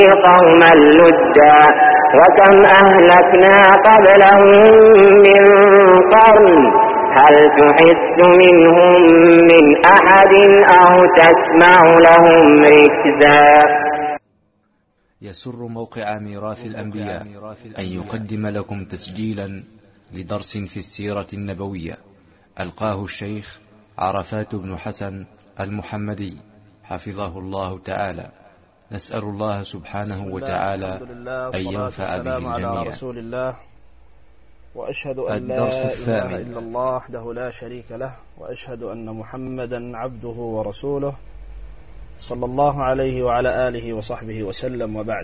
قوما لدا وكم أهلكنا قبلهم من قرن هل تحس منهم من أحد أو تسمع لهم ركزا. يسر موقع ميراث الأنبياء أن يقدم لكم تسجيلا لدرس في السيرة النبوية ألقاه الشيخ عرفات بن حسن المحمدي حفظه الله تعالى. نسأل الله سبحانه وتعالى أن ينفع به الجميع. رسول الله وأشهد أن لا إله إلا الله وحده لا شريك له وأشهد أن محمدا عبده ورسوله صلى الله عليه وعلى آله وصحبه وسلم. وبعد،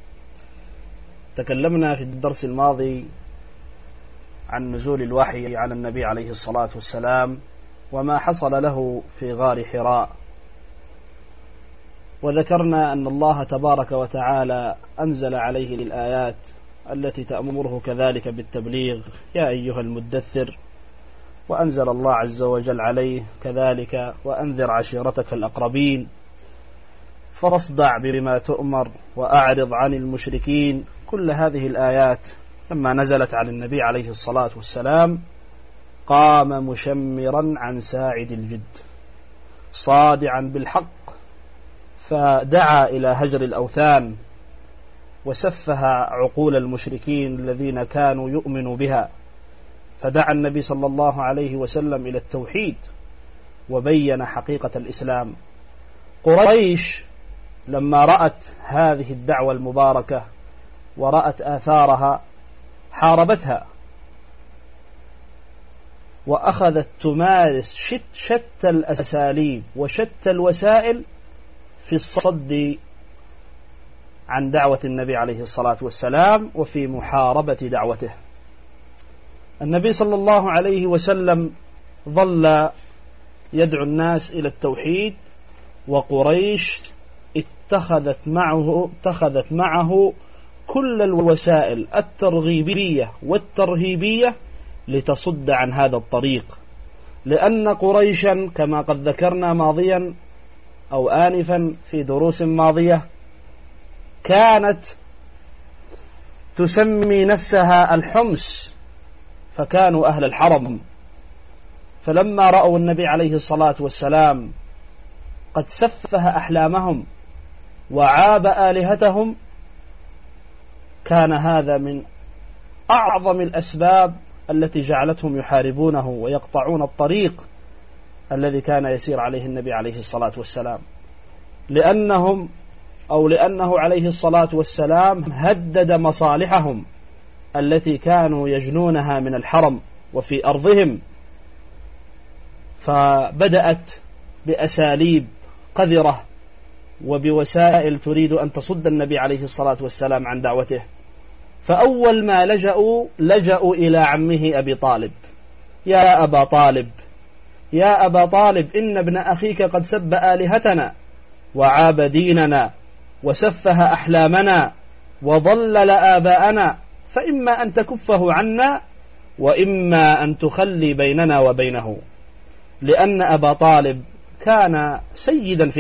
تكلمنا في الدرس الماضي عن نزول الوحي على النبي عليه الصلاة والسلام وما حصل له في غار حراء، وذكرنا أن الله تبارك وتعالى أنزل عليه الآيات التي تأمره كذلك بالتبليغ يا أيها المدثر، وأنزل الله عز وجل عليه كذلك وأنذر عشيرتك الأقربين، فاصدع بما تؤمر وأعرض عن المشركين. كل هذه الآيات لما نزلت على النبي عليه الصلاة والسلام قام مشمرا عن ساعد الجد صادعا بالحق، فدعا إلى هجر الأوثان وسفه عقول المشركين الذين كانوا يؤمنوا بها، فدعا النبي صلى الله عليه وسلم إلى التوحيد وبين حقيقة الإسلام. قريش لما رأت هذه الدعوة المباركة ورأت آثارها حاربتها وأخذت تمارس شتى الأساليب وشتى الوسائل في الصد عن دعوة النبي عليه الصلاة والسلام وفي محاربة دعوته. النبي صلى الله عليه وسلم ظل يدعو الناس إلى التوحيد، وقريش اتخذت معه كل الوسائل الترغيبية والترهيبية لتصد عن هذا الطريق، لأن قريشا كما قد ذكرنا ماضيا أو آنفا في دروس ماضية كانت تسمي نفسها الحمس، فكانوا أهل الحرم، فلما رأوا النبي عليه الصلاة والسلام قد سفه أحلامهم وعاب آلهتهم، كان هذا من أعظم الأسباب التي جعلتهم يحاربونه ويقطعون الطريق الذي كان يسير عليه النبي عليه الصلاة والسلام، لأنه عليه الصلاة والسلام هدد مصالحهم التي كانوا يجنونها من الحرم وفي أرضهم، فبدأت بأساليب قذرة وبوسائل تريد أن تصد النبي عليه الصلاة والسلام عن دعوته. فأول ما لجأوا إلى عمه أبي طالب، يا أبا طالب يا أبا طالب إن ابن أخيك قد سب آلهتنا وعاب ديننا وسفه أحلامنا وضلل آباءنا، فإما أن تكفه عنا وإما أن تخلي بيننا وبينه، لأن أبا طالب كان سيدا في